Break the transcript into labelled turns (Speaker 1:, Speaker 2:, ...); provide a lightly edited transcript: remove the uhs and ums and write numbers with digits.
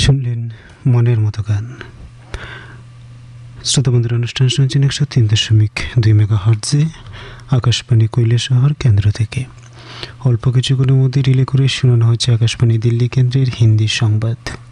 Speaker 1: শুনলেন মনের মতো গান। শ্রোতা বন্ধুরা, অনুষ্ঠান শুনছেন 103.2 মেগাহার্টজে আকাশবাণী কৈলাসহর কেন্দ্র থেকে। অল্প কিছুক্ষণের মধ্যে রিলে করে শোনানো হচ্ছে আকাশবাণী দিল্লি কেন্দ্রের হিন্দি সংবাদ।